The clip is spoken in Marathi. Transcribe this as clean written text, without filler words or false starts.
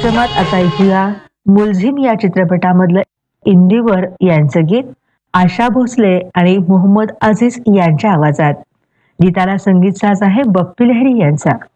कार्यक्रमात आता ऐकूया मुलझिम या चित्रपटामधलं इंदीवर यांचं गीत आशा भोसले आणि मोहम्मद अजीज यांच्या आवाजात. गीताला संगीत साज आहे बप्पी लहिरी यांचा.